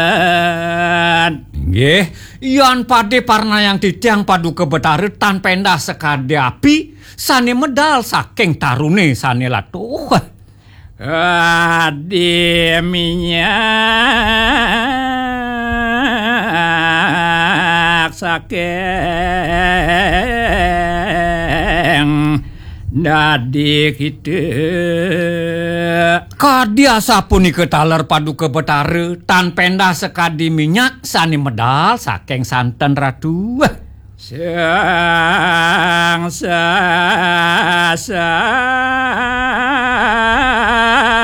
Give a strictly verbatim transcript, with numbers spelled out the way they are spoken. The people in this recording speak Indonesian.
Nggih, yan pade parnayang titiang paduka Betara tan pendah sekade api sane medal saking tarune sane latuh. Adi minyak saking dadi kita kadia sapunika taler paduka Betara tan pendah sekadi minyak sani medal saking santen ratu sang sa sa